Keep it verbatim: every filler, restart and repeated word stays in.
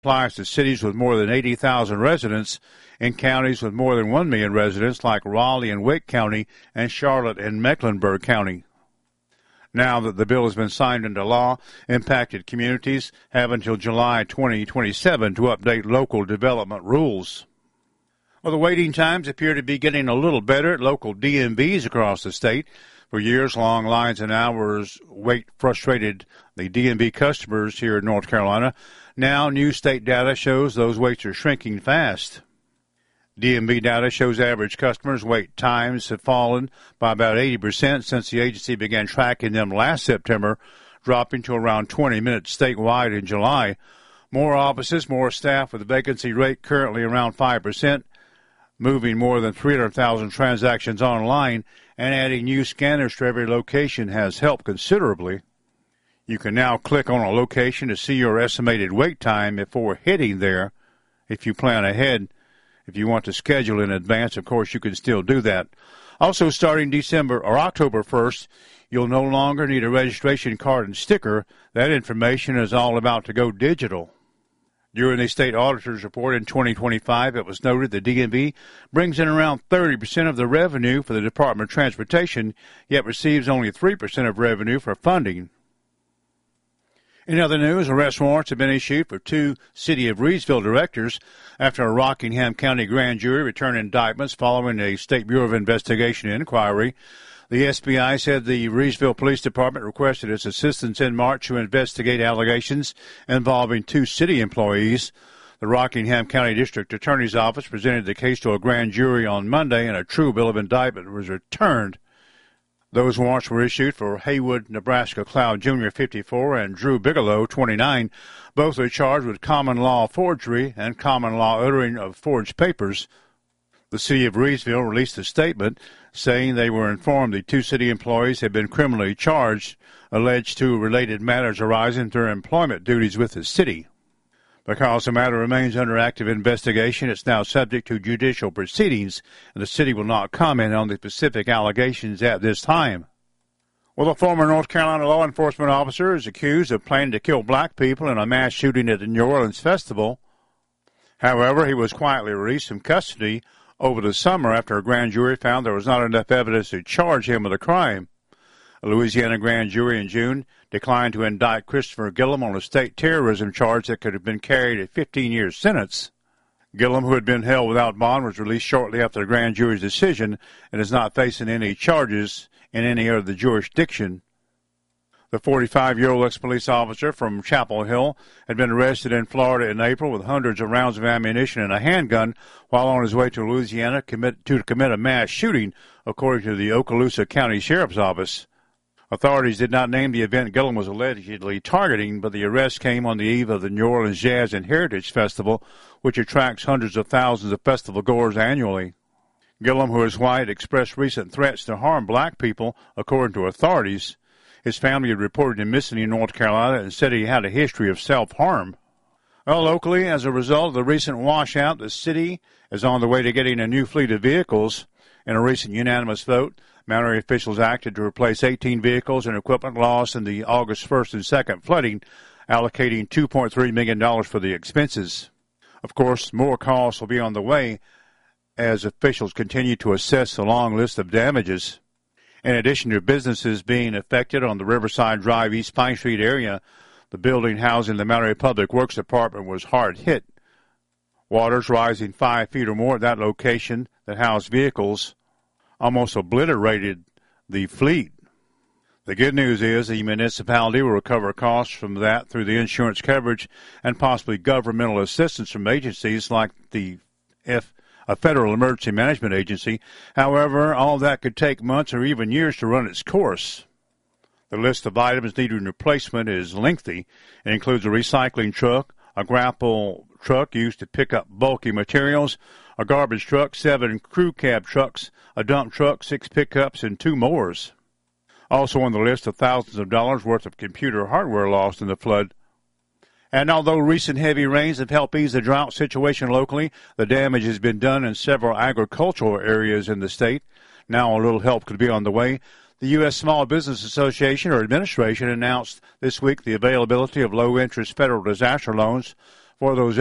applies to cities with more than eighty thousand residents and counties with more than one million residents like Raleigh and Wake County and Charlotte and Mecklenburg County. Now that the bill has been signed into law, impacted communities have until July twenty twenty-seven to update local development rules. Well, the waiting times appear to be getting a little better at local D M Vs across the state. For years, long lines and hours wait frustrated the D M V customers here in North Carolina. Now, new state data shows those waits are shrinking fast. D M V data shows average customers' wait times have fallen by about eighty percent since the agency began tracking them last September, dropping to around twenty minutes statewide in July. More offices, more staff with a vacancy rate currently around five percent, moving more than three hundred thousand transactions online, and adding new scanners to every location has helped considerably. You can now click on a location to see your estimated wait time before hitting there. If you plan ahead, if you want to schedule in advance, of course, you can still do that. Also, starting December or October first, you'll no longer need a registration card and sticker. That information is all about to go digital. During the state auditor's report in twenty twenty-five, it was noted the D M V brings in around thirty percent of the revenue for the Department of Transportation, yet receives only three percent of revenue for funding. In other news, arrest warrants have been issued for two City of Reidsville directors after a Rockingham County grand jury returned indictments following a State Bureau of Investigation inquiry. The S B I said the Reidsville Police Department requested its assistance in March to investigate allegations involving two city employees. The Rockingham County District Attorney's Office presented the case to a grand jury on Monday, and a true bill of indictment was returned. Those warrants were issued for Haywood Nebraska Cloud Junior fifty-four and Drew Bigelow, twenty-nine. Both are charged with common law forgery and common law uttering of forged papers. The City of Reidsville released a statement saying they were informed the two city employees had been criminally charged, alleged to related matters arising through employment duties with the city. Because the matter remains under active investigation, it's now subject to judicial proceedings, and the city will not comment on the specific allegations at this time. Well, a former North Carolina law enforcement officer is accused of planning to kill black people in a mass shooting at the New Orleans Festival. However, he was quietly released from custody over the summer after a grand jury found there was not enough evidence to charge him with a crime. A Louisiana grand jury in June declined to indict Christopher Gillum on a state terrorism charge that could have been carried a fifteen-year sentence. Gillum, who had been held without bond, was released shortly after the grand jury's decision and is not facing any charges in any other jurisdiction. The forty-five-year-old ex-police officer from Chapel Hill had been arrested in Florida in April with hundreds of rounds of ammunition and a handgun while on his way to Louisiana commit, to commit a mass shooting, according to the Okaloosa County Sheriff's Office. Authorities did not name the event Gillum was allegedly targeting, but the arrest came on the eve of the New Orleans Jazz and Heritage Festival, which attracts hundreds of thousands of festival goers annually. Gillum, who is white, expressed recent threats to harm black people, according to authorities. His family had reported him missing in North Carolina and said he had a history of self-harm. Well, locally, as a result of the recent washout, the city is on the way to getting a new fleet of vehicles. In a recent unanimous vote, Mallory officials acted to replace eighteen vehicles and equipment lost in the August first and second flooding, allocating two point three million dollars for the expenses. Of course, more costs will be on the way as officials continue to assess the long list of damages. In addition to businesses being affected on the Riverside Drive East Pine Street area, the building housing the Mallory Public Works Department was hard hit. Waters rising five feet or more at that location that housed vehicles almost obliterated the fleet. The good news is the municipality will recover costs from that through the insurance coverage and possibly governmental assistance from agencies like the F, a Federal Emergency Management Agency. However, all that could take months or even years to run its course. The list of items needing replacement is lengthy. It includes a recycling truck, a grapple truck used to pick up bulky materials, a garbage truck, seven crew cab trucks, a dump truck, six pickups, and two mowers. Also on the list of thousands of dollars worth of computer hardware lost in the flood. And although recent heavy rains have helped ease the drought situation locally, the damage has been done in several agricultural areas in the state. Now a little help could be on the way. The U S Small Business Association or Administration announced this week the availability of low-interest federal disaster loans for those